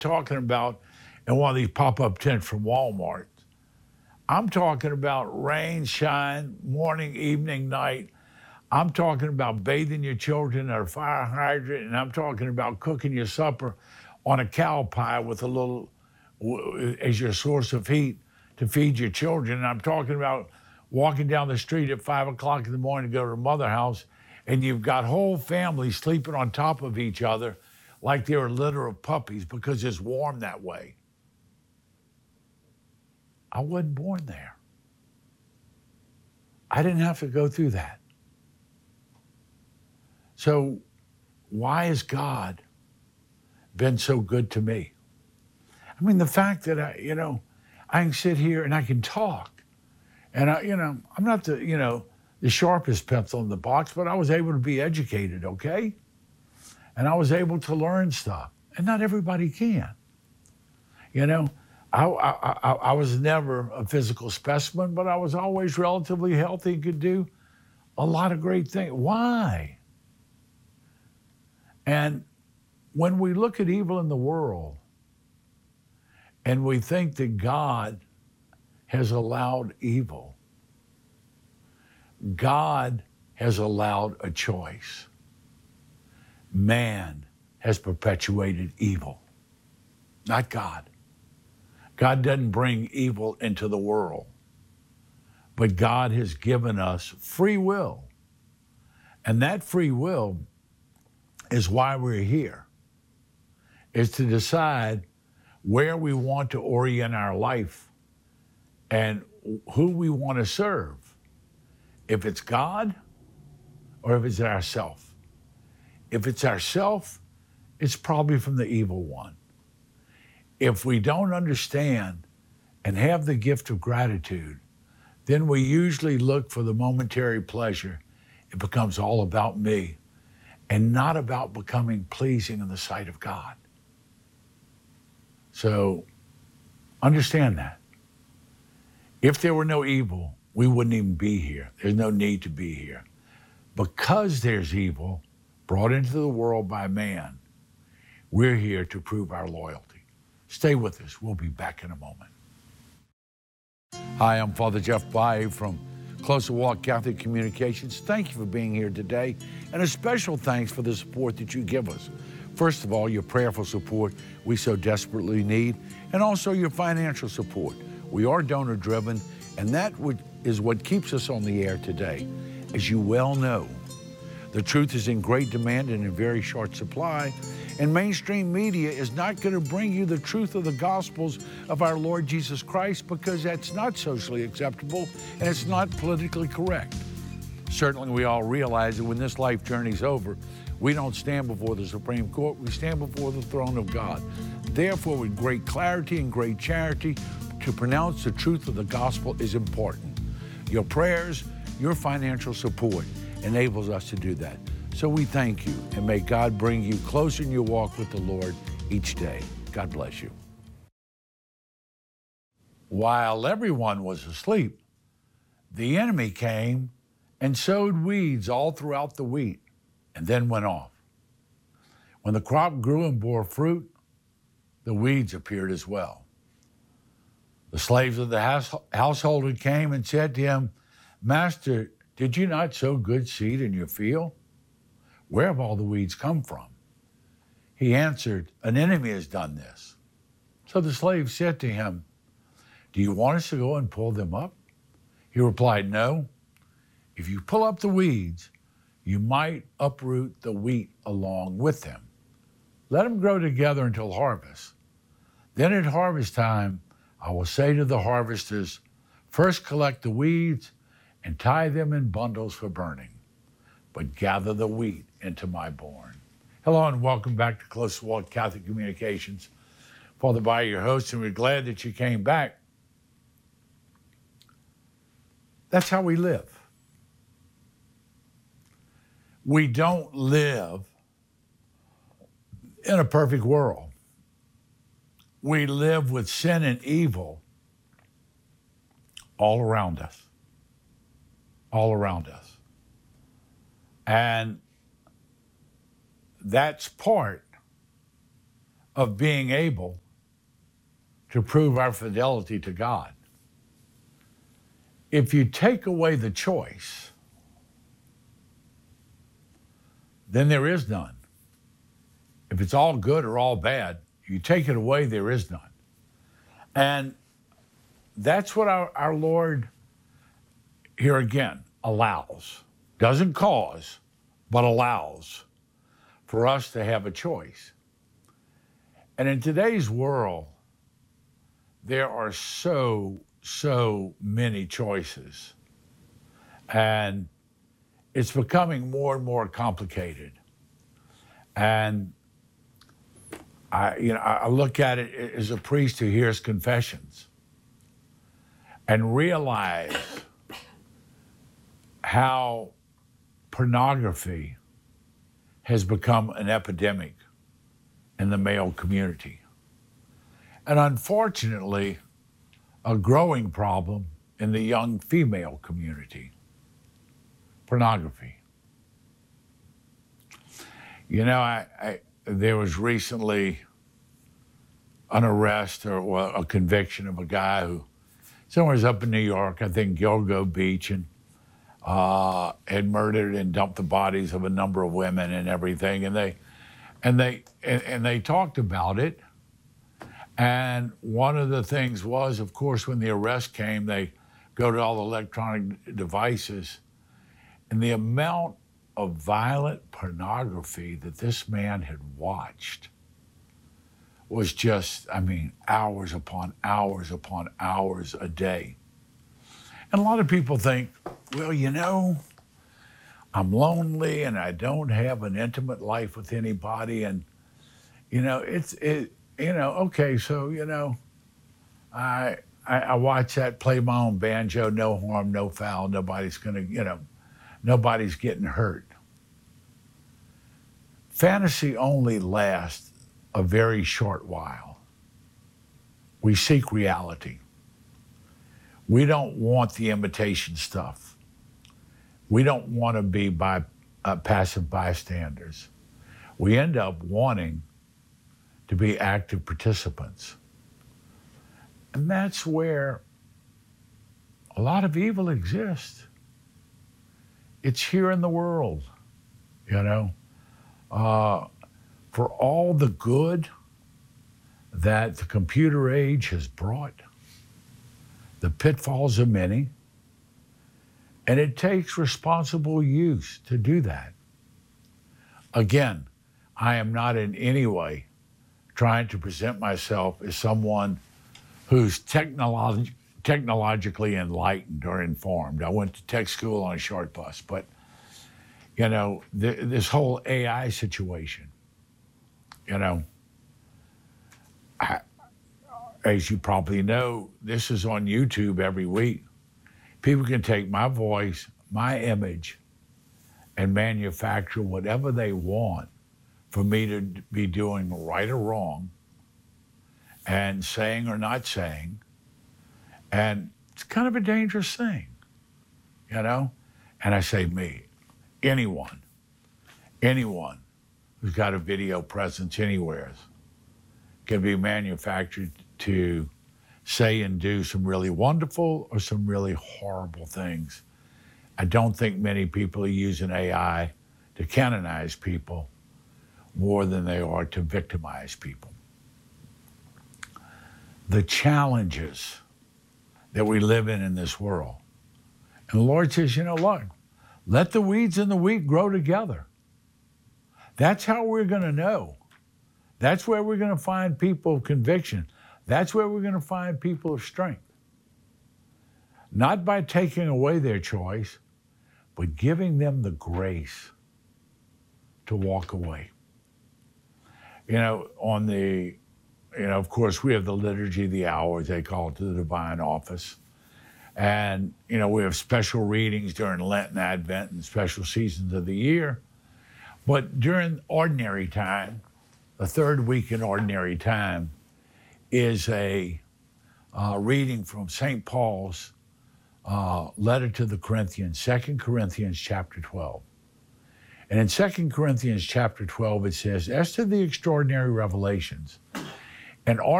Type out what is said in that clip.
talking about in one of these pop-up tents from Walmart. I'm talking about rain, shine, morning, evening, night. I'm talking about bathing your children at a fire hydrant, and I'm talking about cooking your supper on a cow pie with a little as your source of heat to feed your children. And I'm talking about walking down the street at 5 o'clock in the morning to go to the mother house, and you've got whole families sleeping on top of each other like they're a litter of puppies because it's warm that way. I wasn't born there. I didn't have to go through that. So why has God been so good to me? I mean, the fact that I can sit here and I can talk, and I'm not the sharpest pencil in the box, but I was able to be educated, okay? And I was able to learn stuff, and not everybody can. I was never a physical specimen, but I was always relatively healthy and could do a lot of great things. Why? And when we look at evil in the world and we think that God has allowed evil, God has allowed a choice. Man has perpetuated evil, not God. God doesn't bring evil into the world, but God has given us free will. And that free will is why we're here, is to decide where we want to orient our life and who we want to serve, if it's God or if it's ourself. If it's ourself, it's probably from the evil one. If we don't understand and have the gift of gratitude, then we usually look for the momentary pleasure. It becomes all about me and not about becoming pleasing in the sight of God. So understand that. If there were no evil, we wouldn't even be here. There's no need to be here. Because there's evil brought into the world by man, we're here to prove our loyalty. Stay with us. We'll be back in a moment. Hi, I'm Father Jeff Baye from Closer Walk Catholic Communications. Thank you for being here today, and a special thanks for the support that you give us. First of all, your prayerful support we so desperately need, and also your financial support. We are donor-driven, and that is what keeps us on the air today. As you well know, the truth is in great demand and in very short supply, and mainstream media is not going to bring you the truth of the Gospels of our Lord Jesus Christ because that's not socially acceptable and it's not politically correct. Certainly we all realize that when this life journey's over, we don't stand before the Supreme Court, we stand before the throne of God. Therefore, with great clarity and great charity, to pronounce the truth of the gospel is important. Your prayers, your financial support enables us to do that. So we thank you, and may God bring you closer in your walk with the Lord each day. God bless you. While everyone was asleep, the enemy came and sowed weeds all throughout the wheat and then went off. When the crop grew and bore fruit, the weeds appeared as well. The slaves of the householder came and said to him, "Master, did you not sow good seed in your field? Where have all the weeds come from?" He answered, "An enemy has done this." So the slave said to him, "Do you want us to go and pull them up?" He replied, "No. If you pull up the weeds, you might uproot the wheat along with them. Let them grow together until harvest. Then at harvest time, I will say to the harvesters, first collect the weeds and tie them in bundles for burning, but gather the wheat into my barn." Hello and welcome back to Close Walk Catholic Communications. Father Baye, your host, and we're glad that you came back. That's how we live. We don't live in a perfect world. We live with sin and evil all around us. All around us. And that's part of being able to prove our fidelity to God. If you take away the choice, then there is none. If it's all good or all bad, you take it away, there is none. And that's what our Lord, here again, allows. Doesn't cause, but allows for us to have a choice. And in today's world, there are so many choices. And it's becoming more and more complicated. And I look at it as a priest who hears confessions and realize how pornography has become an epidemic in the male community. And unfortunately, a growing problem in the young female community, pornography. You know, there was recently an arrest or a conviction of a guy who, somewhere's up in New York, I think Gilgo Beach, and had murdered and dumped the bodies of a number of women and everything. And they talked about it. And one of the things was, of course, when the arrest came, they go to all the electronic devices, and the amount of violent pornography that this man had watched was just, hours upon hours upon hours a day. And a lot of people think, well, I'm lonely and I don't have an intimate life with anybody. And, okay, so, I watch that, play my own banjo, no harm, no foul. Nobody's nobody's getting hurt. Fantasy only lasts a very short while. We seek reality. We don't want the imitation stuff. We don't want to be passive bystanders. We end up wanting to be active participants. And that's where a lot of evil exists. It's here in the world, for all the good that the computer age has brought, the pitfalls are many, and it takes responsible use to do that. Again, I am not in any way trying to present myself as someone who's technologically enlightened or informed. I went to tech school on a short bus, but this whole AI situation, as you probably know, this is on YouTube every week. People can take my voice, my image, and manufacture whatever they want for me to be doing right or wrong and saying or not saying. And it's kind of a dangerous thing, And I say me, anyone who's got a video presence anywhere can be manufactured to say and do some really wonderful or some really horrible things. I don't think many people are using AI to canonize people more than they are to victimize people. The challenges that we live in this world. And the Lord says, look, let the weeds and the wheat grow together. That's how we're going to know. That's where we're going to find people of conviction. That's where we're going to find people of strength. Not by taking away their choice, but giving them the grace to walk away. Of course, we have the Liturgy of the Hour, they call it, to the Divine Office. And, we have special readings during Lent and Advent and special seasons of the year. But during ordinary time, the third week in ordinary time is a reading from St. Paul's letter to the Corinthians, 2 Corinthians chapter 12. And in 2 Corinthians chapter 12, it says, as to the extraordinary revelations, an